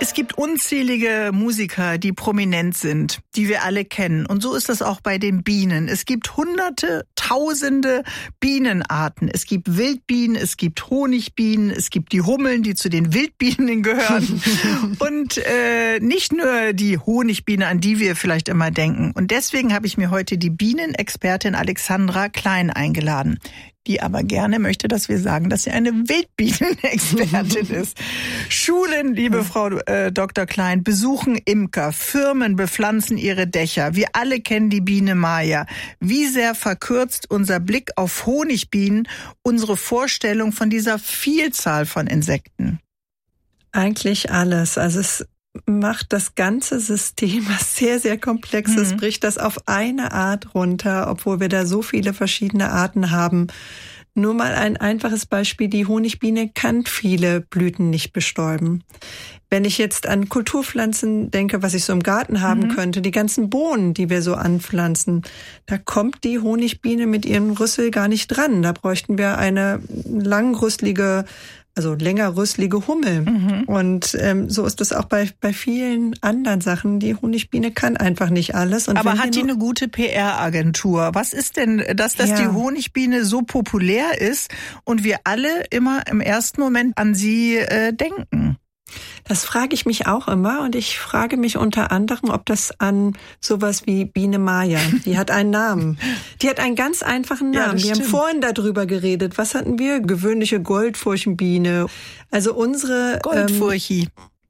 Es gibt unzählige Musiker, die prominent sind, die wir alle kennen. Und so ist das auch bei den Bienen. Es gibt hunderte, tausende Bienenarten. Es gibt Wildbienen, es gibt Honigbienen, es gibt die Hummeln, die zu den Wildbienen gehören. Und nicht nur die Honigbiene, an die wir vielleicht immer denken. Und deswegen habe ich mir heute die Bienenexpertin Alexandra Klein eingeladen, die aber gerne möchte, dass wir sagen, dass sie eine Wildbienenexpertin ist. Schulen, liebe Frau Dr. Klein, besuchen Imker, Firmen bepflanzen ihre Dächer. Wir alle kennen die Biene Maya. Wie sehr verkürzt unser Blick auf Honigbienen unsere Vorstellung von dieser Vielzahl von Insekten? Eigentlich alles. Also es macht das ganze System, was sehr, sehr komplex ist, bricht das auf eine Art runter, obwohl wir da so viele verschiedene Arten haben. Nur mal ein einfaches Beispiel, die Honigbiene kann viele Blüten nicht bestäuben. Wenn ich jetzt an Kulturpflanzen denke, was ich so im Garten haben könnte, die ganzen Bohnen, die wir so anpflanzen, da kommt die Honigbiene mit ihrem Rüssel gar nicht dran. Da bräuchten wir eine langrüsselige, also längerrüsselige Hummel. Und so ist es auch bei vielen anderen Sachen. Die Honigbiene kann einfach nicht alles. Und aber hat die eine gute PR-Agentur? Was ist denn, dass die Honigbiene so populär ist und wir alle immer im ersten Moment an sie denken? Das frage ich mich auch immer und ich frage mich unter anderem, ob das an sowas wie Biene Maya, die hat einen Namen. Die hat einen ganz einfachen Namen. Wir haben vorhin darüber geredet. Was hatten wir? Gewöhnliche Goldfurchenbiene. Also unsere Goldfurchi.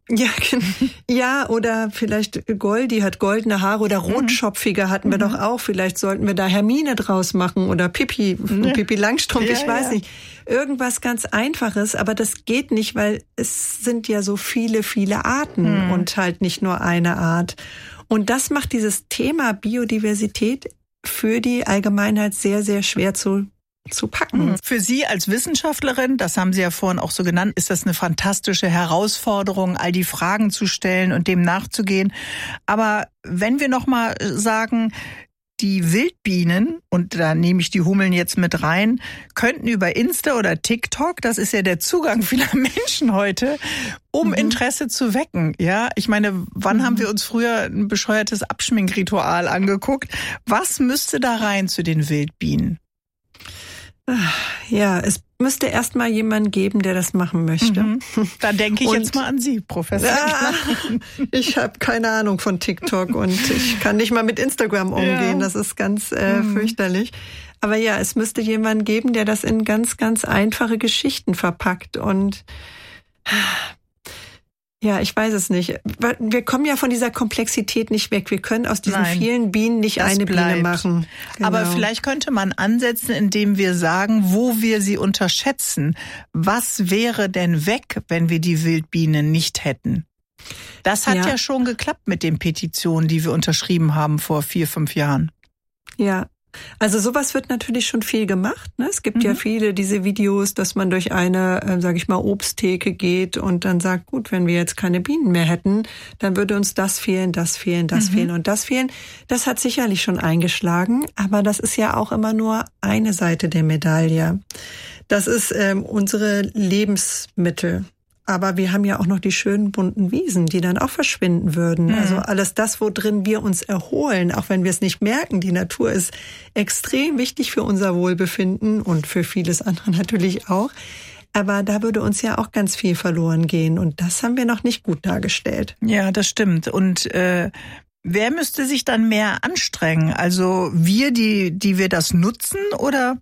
Ja, oder vielleicht die hat goldene Haare oder rotschopfige hatten wir doch auch. Vielleicht sollten wir da Hermine draus machen oder Pippi Langstrumpf, ich weiß nicht. Irgendwas ganz Einfaches, aber das geht nicht, weil es sind ja so viele, viele Arten und halt nicht nur eine Art. Und das macht dieses Thema Biodiversität für die Allgemeinheit sehr, sehr schwer zu packen. Für Sie als Wissenschaftlerin, das haben Sie ja vorhin auch so genannt, ist das eine fantastische Herausforderung, all die Fragen zu stellen und dem nachzugehen. Aber wenn wir noch mal sagen, die Wildbienen, und da nehme ich die Hummeln jetzt mit rein, könnten über Insta oder TikTok, das ist ja der Zugang vieler Menschen heute, um Interesse zu wecken. Ja, ich meine, wann haben wir uns früher ein bescheuertes Abschminkritual angeguckt? Was müsste da rein zu den Wildbienen? Ja, es müsste erst mal jemanden geben, der das machen möchte. Da denke ich jetzt mal an Sie, Professor. Ich habe keine Ahnung von TikTok und ich kann nicht mal mit Instagram umgehen. Das ist ganz fürchterlich. Aber ja, es müsste jemanden geben, der das in ganz, ganz einfache Geschichten verpackt und ja, ich weiß es nicht. Wir kommen ja von dieser Komplexität nicht weg. Wir können aus diesen vielen Bienen nicht eine Biene machen. Genau. Aber vielleicht könnte man ansetzen, indem wir sagen, wo wir sie unterschätzen. Was wäre denn weg, wenn wir die Wildbienen nicht hätten? Das hat ja schon geklappt mit den Petitionen, die wir unterschrieben haben vor 4-5 Jahren. Ja. Also sowas wird natürlich schon viel gemacht. Ne? Es gibt ja viele diese Videos, dass man durch eine, sage ich mal, Obsttheke geht und dann sagt, gut, wenn wir jetzt keine Bienen mehr hätten, dann würde uns das fehlen, das fehlen, das fehlen und das fehlen. Das hat sicherlich schon eingeschlagen, aber das ist ja auch immer nur eine Seite der Medaille. Das ist unsere Lebensmittel. Aber wir haben ja auch noch die schönen bunten Wiesen, die dann auch verschwinden würden. Also alles das, wo drin wir uns erholen, auch wenn wir es nicht merken. Die Natur ist extrem wichtig für unser Wohlbefinden und für vieles andere natürlich auch. Aber da würde uns ja auch ganz viel verloren gehen. Und das haben wir noch nicht gut dargestellt. Ja, das stimmt. Und wer müsste sich dann mehr anstrengen? Also wir, die wir das nutzen, oder?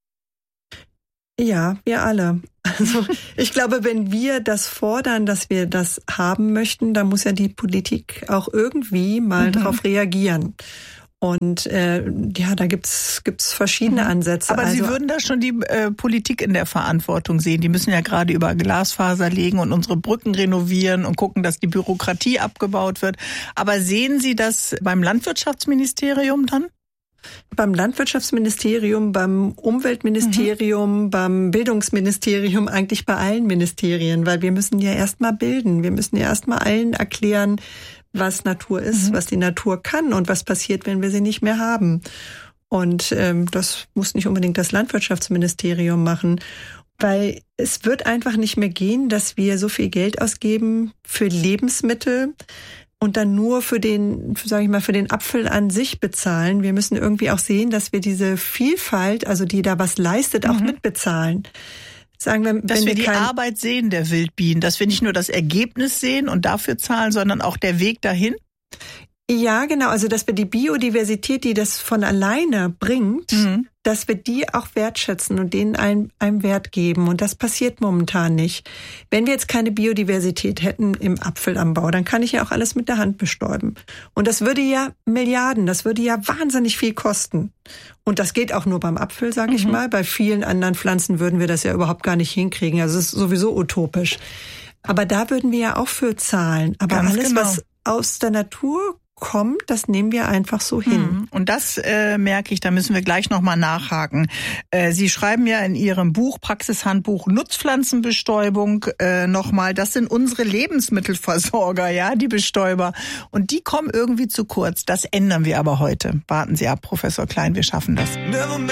Ja, wir alle. Also ich glaube, wenn wir das fordern, dass wir das haben möchten, dann muss ja die Politik auch irgendwie mal darauf reagieren. Und da gibt's verschiedene Ansätze. Aber Sie würden da schon die Politik in der Verantwortung sehen. Die müssen ja gerade über Glasfaser legen und unsere Brücken renovieren und gucken, dass die Bürokratie abgebaut wird. Aber sehen Sie das beim Landwirtschaftsministerium dann? Beim Landwirtschaftsministerium, beim Umweltministerium, beim Bildungsministerium, eigentlich bei allen Ministerien, weil wir müssen ja erstmal bilden. Wir müssen ja erstmal allen erklären, was Natur ist, was die Natur kann und was passiert, wenn wir sie nicht mehr haben. Und das muss nicht unbedingt das Landwirtschaftsministerium machen. Weil es wird einfach nicht mehr gehen, dass wir so viel Geld ausgeben für Lebensmittel und dann nur für den Apfel an sich bezahlen. Wir müssen irgendwie auch sehen, dass wir diese Vielfalt, also die da was leistet, auch mitbezahlen. Sagen wir, dass wir die Arbeit sehen der Wildbienen, dass wir nicht nur das Ergebnis sehen und dafür zahlen, sondern auch der Weg dahin? Ja, genau. Also, dass wir die Biodiversität, die das von alleine bringt, dass wir die auch wertschätzen und denen einen Wert geben. Und das passiert momentan nicht. Wenn wir jetzt keine Biodiversität hätten im Apfelanbau, dann kann ich ja auch alles mit der Hand bestäuben. Und das würde ja Milliarden, das würde ja wahnsinnig viel kosten. Und das geht auch nur beim Apfel, sage ich mal. Bei vielen anderen Pflanzen würden wir das ja überhaupt gar nicht hinkriegen. Also, es ist sowieso utopisch. Aber da würden wir ja auch für zahlen. Aber ganz alles, genau, was aus der Natur kommt, das nehmen wir einfach so hin. Und das merke ich, da müssen wir gleich nochmal nachhaken. Sie schreiben ja in Ihrem Buch, Praxishandbuch Nutzpflanzenbestäubung, nochmal, das sind unsere Lebensmittelversorger, ja, die Bestäuber. Und die kommen irgendwie zu kurz. Das ändern wir aber heute. Warten Sie ab, Professor Klein, wir schaffen das.